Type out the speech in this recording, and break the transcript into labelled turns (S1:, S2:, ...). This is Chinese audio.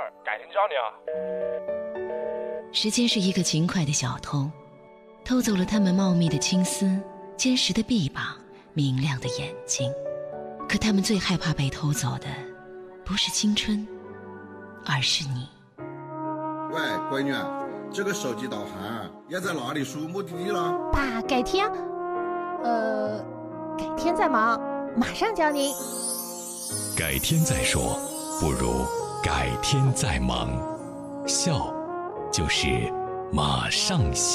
S1: 儿，改天找你啊。
S2: 时间是一个勤快的小偷，偷走了他们茂密的青丝、坚实的臂膀、明亮的眼睛。可他们最害怕被偷走的，不是青春，而是你。
S3: 喂，闺女，这个手机导航要在哪里输目的地了？
S4: 爸，改天再忙，马上教您。
S5: 改天再说，不如改天再忙。笑，就是马上行。